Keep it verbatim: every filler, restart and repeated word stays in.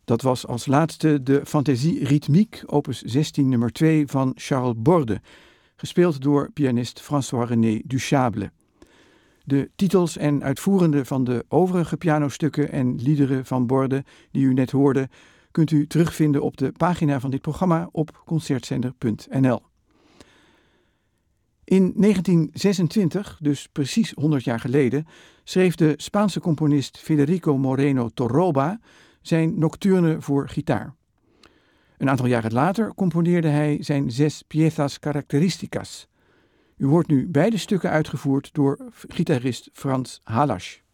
Dat was als laatste de Fantaisie rythmique, opus zestien nummer twee van Charles Borde, gespeeld door pianist François-René Duchâble. De titels en uitvoerenden van de overige pianostukken en liederen van Borde die u net hoorde, kunt u terugvinden op de pagina van dit programma op concertzender punt n l. In negentien zesentwintig, dus precies honderd jaar geleden, schreef de Spaanse componist Federico Moreno Torroba zijn nocturne voor gitaar. Een aantal jaren later componeerde hij zijn zes piezas características. U hoort nu beide stukken uitgevoerd door gitarist Frans Halas.